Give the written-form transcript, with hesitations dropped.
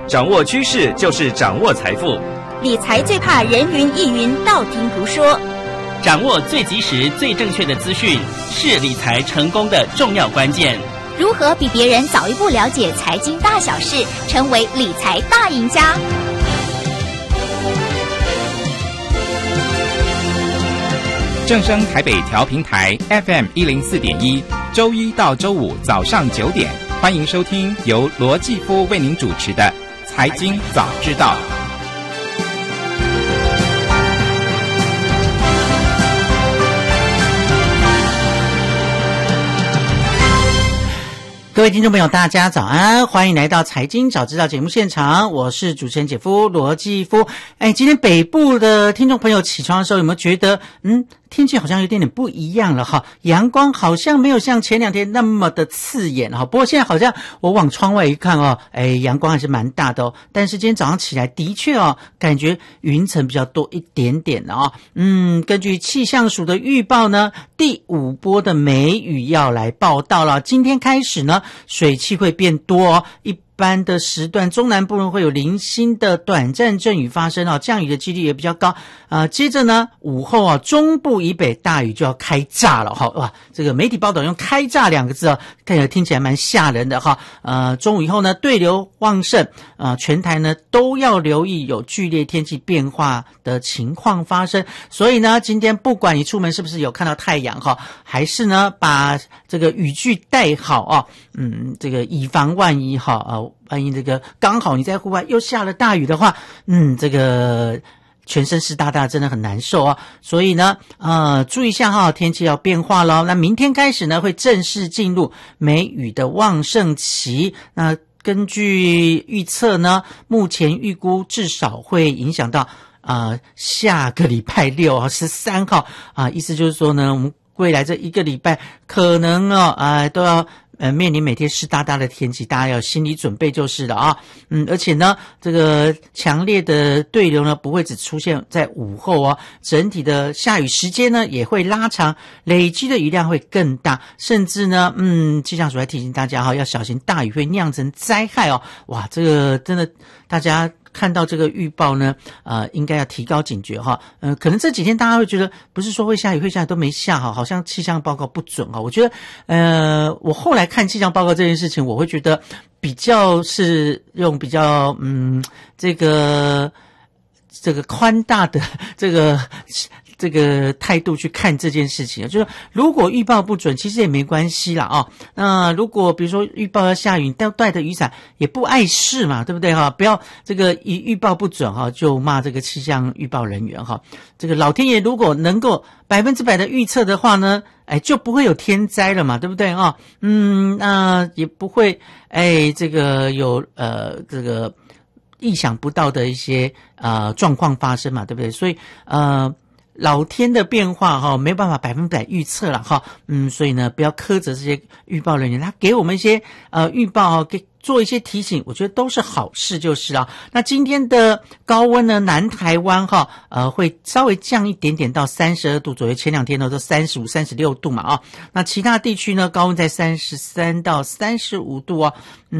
掌握趋势就是掌握财富。 理财最怕人云亦云，道听途说。 掌握最及时、最正确的资讯，是理财成功的重要关键。 如何比别人早一步了解财经大小事，成为理财大赢家？ 正声台北调频台 FM 104.1，周一到周五早上9点，欢迎收听由罗继夫为您主持的《财经早知道》。 各位听众朋友大家早安，欢迎来到财经早知道节目现场，我是主持人姐夫罗继夫。今天北部的听众朋友起床的时候有没有觉得天气好像有点不一样了哈，阳光好像没有像前两天那么的刺眼哈。不过现在好像我往窗外一看阳光还是蛮大的但是今天早上起来的确感觉云层比较多一点点的根据气象署的预报呢，第5波的梅雨要来报道了。今天开始呢，水汽会变多一般的时段中南部会有零星的短暂阵雨发生降雨的几率也比较高接着呢午后中部以北大雨就要开炸了哇，这个媒体报道用开炸2个字看起来听起来蛮吓人的中午以后呢对流旺盛全台呢都要留意有剧烈天气变化的情况发生。所以呢今天不管你出门是不是有看到太阳还是呢把这个雨具带好这个以防万一万一这个刚好你在户外又下了大雨的话这个全身湿哒哒真的很难受所以呢注意一下天气要变化咯。那明天开始呢会正式进入梅雨的旺盛期，那根据预测呢目前预估至少会影响到下个礼拜6 13号意思就是说呢我们未来这一个礼拜可能都要面临每天湿哒哒的天气，大家要有心理准备就是了而且呢这个强烈的对流呢不会只出现在午后整体的下雨时间呢也会拉长，累积的雨量会更大，甚至呢气象署还提醒大家要小心大雨会酿成灾害哇，这个真的大家看到这个预报呢应该要提高警觉可能这几天大家会觉得不是说会下雨都没下好像气象报告不准我觉得我后来看气象报告这件事情，我会觉得比较是用比较这个宽大的这个态度去看这件事情就是如果预报不准其实也没关系啦那如果比如说预报要下雨，但带着雨伞也不碍事嘛，对不对不要这个一预报不准就骂这个气象预报人员这个老天爷如果能够100%的预测的话呢就不会有天灾了嘛，对不对那也不会这个有这个意想不到的一些状况发生嘛，对不对？所以老天的变化没有办法100%预测了所以呢不要苛责这些预报人员，他给我们一些预报给做一些提醒，我觉得都是好事就是了那今天的高温呢，南台湾会稍微降一点点到32度左右，前2天呢都35、36度嘛那其他地区呢高温在33到35度